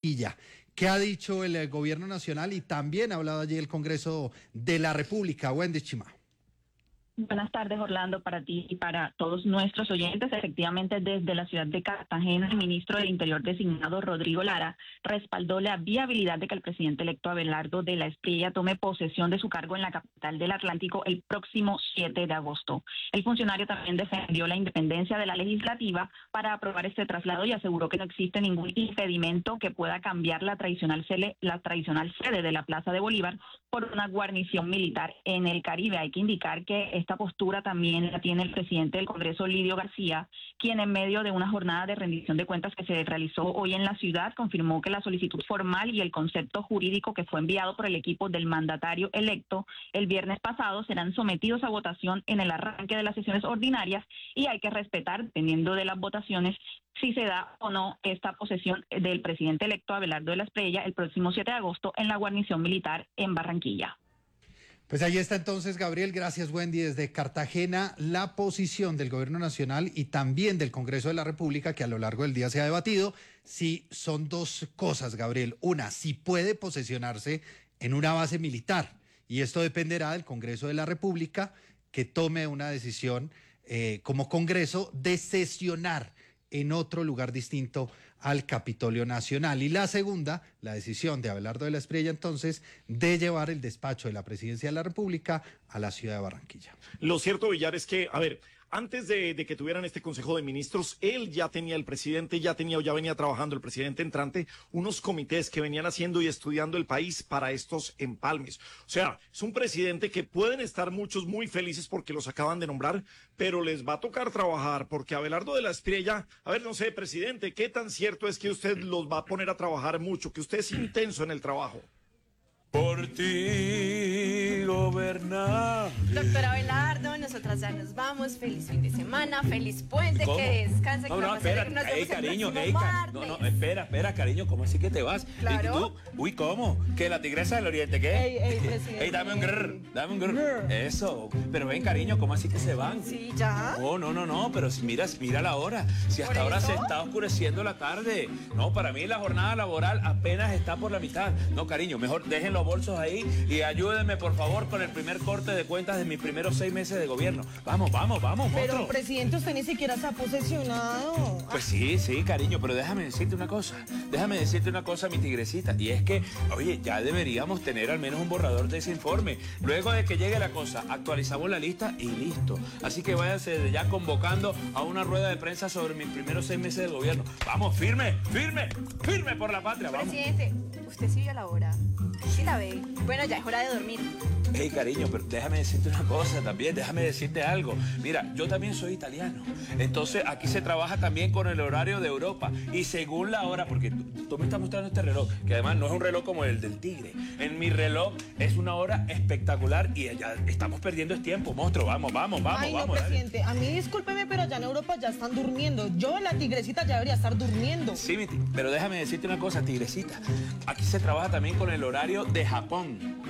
Barranquilla. ¿Qué ha dicho el gobierno nacional y también ha hablado allí el Congreso de la República? Wendy Chima. Buenas tardes, Orlando, para ti y para todos nuestros oyentes. Efectivamente, desde la ciudad de Cartagena, el ministro del Interior designado, Rodrigo Lara, respaldó la viabilidad de que el presidente electo Abelardo de la Espriella tome posesión de su cargo en la capital del Atlántico el próximo 7 de agosto. El funcionario también defendió la independencia de la legislativa para aprobar este traslado y aseguró que no existe ningún impedimento que pueda cambiar la tradicional sede de la Plaza de Bolívar por una guarnición militar en el Caribe. Hay que indicar que esta postura también la tiene el presidente del Congreso, Lidio García, quien en medio de una jornada de rendición de cuentas que se realizó hoy en la ciudad, confirmó que la solicitud formal y el concepto jurídico que fue enviado por el equipo del mandatario electo el viernes pasado serán sometidos a votación en el arranque de las sesiones ordinarias y hay que respetar, dependiendo de las votaciones, si se da o no esta posesión del presidente electo Abelardo de la Espriella el próximo 7 de agosto en la guarnición militar en Barranquilla. Pues ahí está entonces, Gabriel. Gracias, Wendy. Desde Cartagena, la posición del Gobierno Nacional y también del Congreso de la República, que a lo largo del día se ha debatido, si son dos cosas, Gabriel. Una, si puede posesionarse en una base militar, y esto dependerá del Congreso de la República, que tome una decisión como Congreso de sesionar en otro lugar distinto al Capitolio Nacional. Y la segunda, la decisión de Abelardo de la Espriella, entonces, de llevar el despacho de la Presidencia de la República a la ciudad de Barranquilla. Lo cierto, Villar, es que, a ver, antes de que tuvieran este Consejo de Ministros, él ya tenía, el presidente ya venía trabajando, el presidente entrante, unos comités que venían haciendo y estudiando el país para estos empalmes. O sea, es un presidente que pueden estar muchos muy felices porque los acaban de nombrar, pero les va a tocar trabajar porque Abelardo de la Espriella, a ver, no sé, presidente, ¿qué tan cierto es que usted los va a poner a trabajar mucho, que usted es intenso en el trabajo? Por ti, gobernar. Doctor Abelardo, nosotras ya nos vamos. Feliz fin de semana, feliz puente, ¿Cómo? que descanse. No, espera, cariño, espera, cariño, ¿cómo así que te vas? Claro. Uy, ¿cómo? ¿Que la tigresa del oriente, qué? Presidente. Dame un grrr. Eso, pero ven, cariño, ¿cómo así que se van? Sí, ya. Oh, no, pero si mira la hora. Si hasta ahora se está oscureciendo la tarde. No, para mí la jornada laboral apenas está por la mitad. No, cariño, mejor déjenlo bolsos ahí y ayúdenme por favor con el primer corte de cuentas de mis primeros 6 meses de gobierno. Vamos, Pero monstruo. presidente, usted ni siquiera se ha posesionado. Pues sí, cariño, pero déjame decirte una cosa, mi tigrecita, y es que, oye, ya deberíamos tener al menos un borrador de ese informe. Luego de que llegue la cosa, actualizamos la lista y listo. Así que váyanse desde ya convocando a una rueda de prensa sobre mis primeros 6 meses de gobierno. Vamos, firme por la patria, vamos. Presidente, ¿usted sí vio la hora? Sí la ve. Bueno, ya es hora de dormir. Hey, cariño, pero déjame decirte una cosa también, déjame decirte algo. Mira, yo también soy italiano. Entonces, aquí se trabaja también con el horario de Europa. Y según la hora, porque tú me estás mostrando este reloj, que además no es un reloj como el del tigre. En mi reloj es una hora espectacular y ya estamos perdiendo el tiempo, monstruo. Vamos. Ay, no, presidente, dale. A mí discúlpeme, pero allá en Europa ya están durmiendo. Yo, la tigrecita, ya debería estar durmiendo. Sí, pero déjame decirte una cosa, tigrecita. Aquí se trabaja también con el horario de Japón.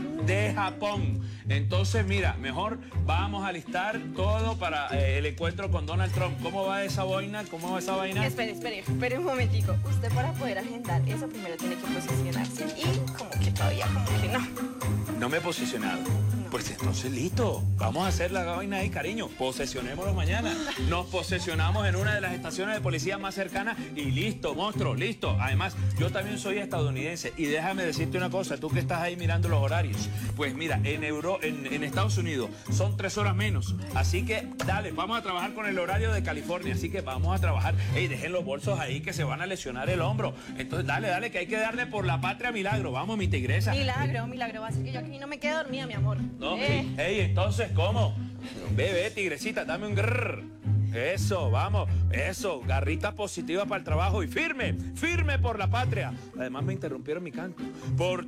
Entonces, mira, mejor vamos a alistar todo para el encuentro con Donald Trump. ¿Cómo va esa vaina? Espere un momentico. Usted para poder agendar eso primero tiene que posicionarse. Y como que todavía, como que no. No me he posicionado. Pues entonces listo, vamos a hacer la vaina ahí, cariño. Posesionémonos mañana. Nos posesionamos en una de las estaciones de policía más cercanas y listo, monstruo, listo. Además, yo también soy estadounidense y déjame decirte una cosa, tú que estás ahí mirando los horarios. Pues mira, en Estados Unidos son 3 horas menos. Así que dale, vamos a trabajar con el horario de California. Así que vamos a trabajar. Ey, dejen los bolsos ahí que se van a lesionar el hombro. Entonces dale, que hay que darle por la patria milagro. Vamos, mi tigresa. Milagro, va a ser que yo aquí no me quedo dormida, mi amor. No, entonces, ¿cómo? Ve, tigrecita, dame un grrr. Eso, vamos, eso, garrita positiva para el trabajo y firme por la patria. Además me interrumpieron mi canto. Por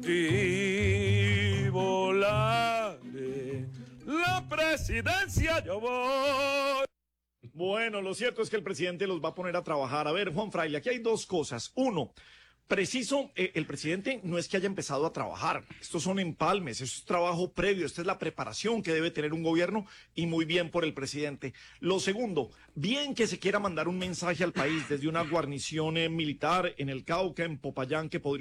ti volaré, la presidencia yo voy. Bueno, lo cierto es que el presidente los va a poner a trabajar. A ver, Juan Fraile, aquí hay dos cosas. Uno, el presidente no es que haya empezado a trabajar, estos son empalmes, eso es trabajo previo, esta es la preparación que debe tener un gobierno y muy bien por el presidente. Lo segundo, bien que se quiera mandar un mensaje al país desde una guarnición militar en el Cauca, en Popayán, que podría